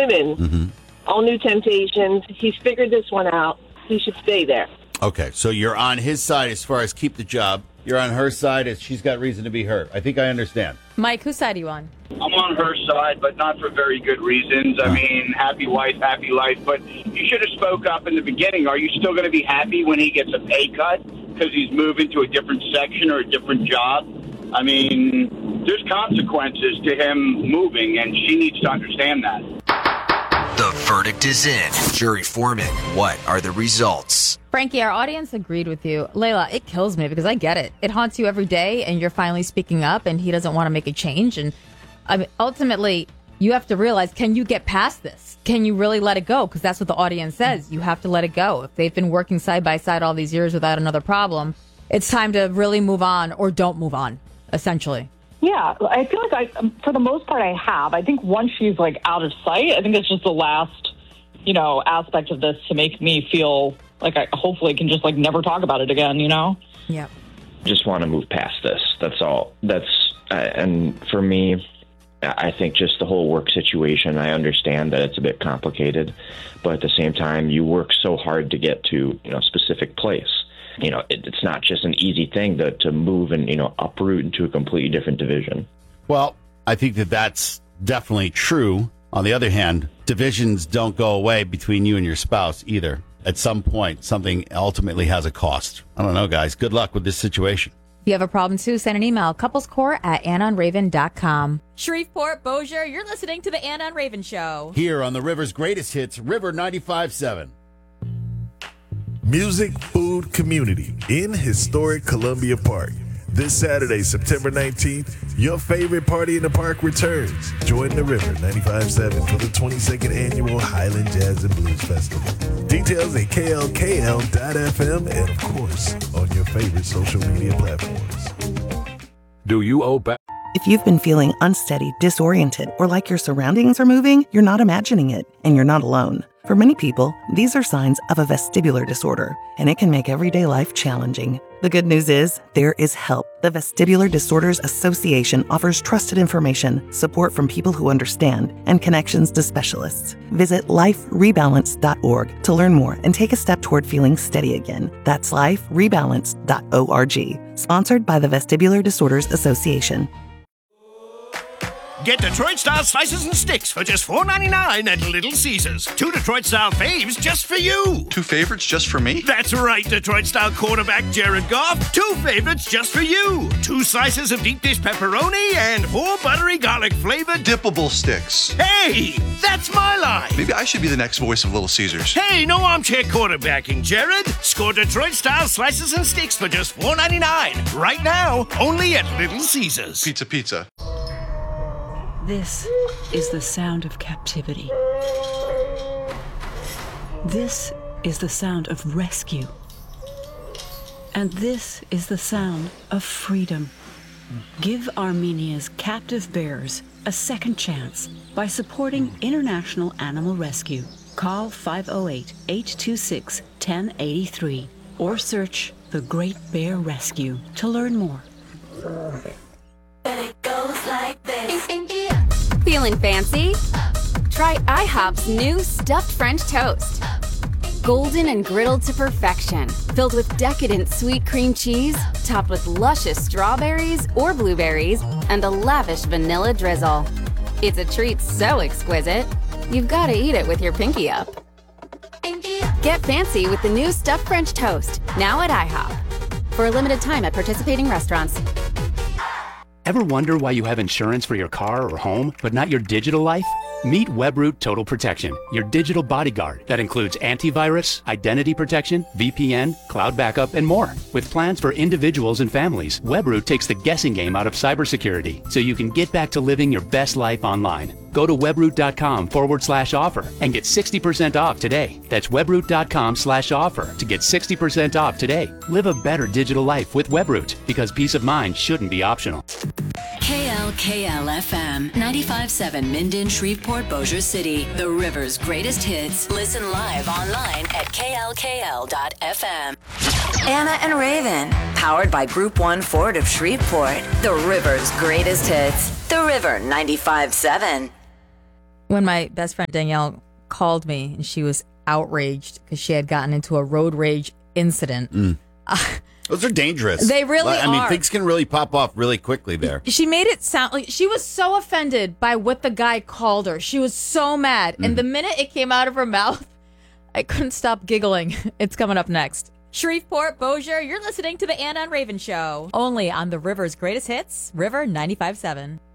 women. All new temptations. He's figured this one out. He should stay there. Okay, so you're on his side as far as keep the job. You're on her side as she's got reason to be hurt. I think I understand. Mike, whose side are you on? I'm on her side, but not for very good reasons. I mean, happy wife, happy life. But you should have spoke up in the beginning. Are you still going to be happy when he gets a pay cut because he's moving to a different section or a different job? I mean, there's consequences to him moving, and she needs to understand that. The verdict is in. Jury foreman, what are the results? Frankie, our audience agreed with you. Layla, it kills me because I get it. It haunts you every day, and you're finally speaking up, and he doesn't want to make a change. And I mean, ultimately, you have to realize, can you get past this? Can you really let it go? Because that's what the audience says. You have to let it go. If they've been working side by side all these years without another problem, it's time to really move on or don't move on, essentially. Yeah, I feel like for the most part, I have. I think once she's like out of sight, I think it's just the last, aspect of this to make me feel like I hopefully can just like never talk about it again, Yeah. Just want to move past this. That's all. And for me, I think just the whole work situation, I understand that it's a bit complicated, but at the same time, you work so hard to get to, a specific place. It's not just an easy thing to move and, uproot into a completely different division. Well, I think that's definitely true. On the other hand, divisions don't go away between you and your spouse either. At some point, something ultimately has a cost. I don't know, guys. Good luck with this situation. If you have a problem, too, send an email, couplescore@AnnOnRaven.com. Shreveport, Bossier, you're listening to the Ann on Raven Show. Here on the River's greatest hits, River 95.7. Music, food, community in historic Columbia Park. This Saturday, September 19th, your favorite party in the park returns. Join the River 95.7 for the 22nd Annual Highland Jazz and Blues Festival. Details at klkl.fm and, of course, on your favorite social media platforms. Do you owe back? If you've been feeling unsteady, disoriented, or like your surroundings are moving, you're not imagining it, and you're not alone. For many people, these are signs of a vestibular disorder, and it can make everyday life challenging. The good news is, there is help. The Vestibular Disorders Association offers trusted information, support from people who understand, and connections to specialists. Visit liferebalance.org to learn more and take a step toward feeling steady again. That's liferebalance.org. Sponsored by the Vestibular Disorders Association. Get Detroit-style slices and sticks for just $4.99 at Little Caesars. 2 Detroit-style faves just for you. 2 favorites just for me? That's right, Detroit-style quarterback Jared Goff. 2 favorites just for you. 2 slices of deep dish pepperoni and 4 buttery garlic-flavored dippable sticks. Hey, that's my line. Maybe I should be the next voice of Little Caesars. Hey, no armchair quarterbacking, Jared. Score Detroit-style slices and sticks for just $4.99. Right now, only at Little Caesars. Pizza. This is the sound of captivity. This is the sound of rescue. And this is the sound of freedom. Give Armenia's captive bears a second chance by supporting International Animal Rescue. Call 508-826-1083 or search The Great Bear Rescue to learn more. It goes like this. Feeling fancy? Try IHOP's new stuffed French toast. Golden and griddled to perfection, filled with decadent sweet cream cheese, topped with luscious strawberries or blueberries, and a lavish vanilla drizzle. It's a treat so exquisite, you've got to eat it with your pinky up. Get fancy with the new stuffed French toast, now at IHOP. For a limited time at participating restaurants. Ever wonder why you have insurance for your car or home, but not your digital life? Meet Webroot Total Protection, your digital bodyguard that includes antivirus, identity protection, VPN, cloud backup, and more. With plans for individuals and families, Webroot takes the guessing game out of cybersecurity so you can get back to living your best life online. Go to webroot.com/offer and get 60% off today. That's webroot.com/offer to get 60% off today. Live a better digital life with Webroot, because peace of mind shouldn't be optional. KLKL-FM, 95.7 Minden, Shreveport, Bossier City. The River's greatest hits. Listen live online at klkl.fm. Anna and Raven, powered by Group 1 Ford of Shreveport. The River's greatest hits. The River 95.7. When my best friend Danielle called me and she was outraged because she had gotten into a road rage incident. Those are dangerous. They really I mean, are. things can really pop off really quickly there. She made it sound like she was so offended by what the guy called her. She was so mad. And the minute it came out of her mouth, I couldn't stop giggling. It's coming up next. Shreveport, Bossier, you're listening to the Anna and Raven Show. Only on the River's Greatest Hits, River 95.7.